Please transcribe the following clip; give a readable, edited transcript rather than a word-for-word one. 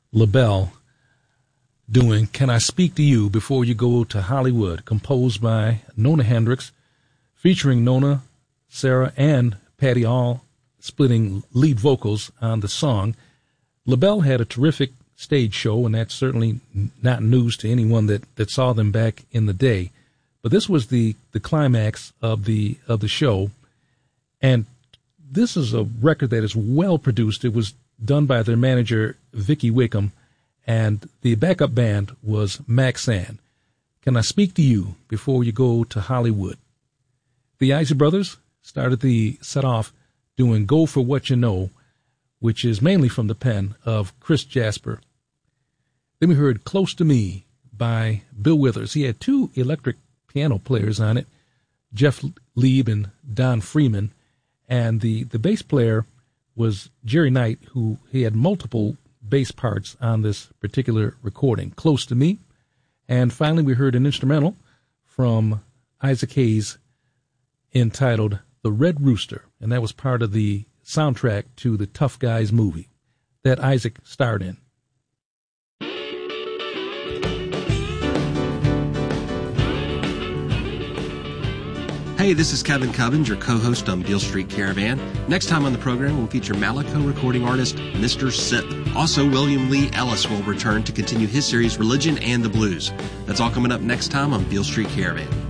LaBelle doing Can I Speak to You Before You Go to Hollywood, composed by Nona Hendryx, featuring Nona, Sarah, and Patty all splitting lead vocals on the song. LaBelle had a terrific stage show, and that's certainly not news to anyone that saw them back in the day. But this was the climax of the show, and this is a record that is well produced. It was done by their manager, Vicky Wickham, and the backup band was Max Sand. Can I Speak to You Before You Go to Hollywood? The Isley Brothers started the set off doing Go for What You Know, which is mainly from the pen of Chris Jasper. Then we heard Close to Me by Bill Withers. He had two electric piano players on it, Jeff Lieb and Don Freeman, and the bass player was Jerry Knight, who he had multiple bass parts on this particular recording, Close to Me. And finally, we heard an instrumental from Isaac Hayes entitled The Red Rooster, and that was part of the soundtrack to the Tough Guys movie that Isaac starred in. Hey, this is Kevin Cubbins, your co-host on Beale Street Caravan. Next time on the program, we'll feature Malaco recording artist Mr. Sip. Also, William Lee Ellis will return to continue his series Religion and the Blues. That's all coming up next time on Beale Street Caravan.